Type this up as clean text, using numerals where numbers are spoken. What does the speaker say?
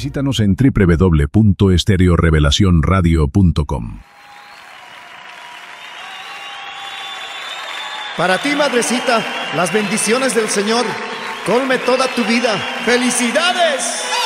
Visítanos en www.estereorevelacionradio.com. Para ti, madrecita, las bendiciones del Señor colme toda tu vida. ¡Felicidades!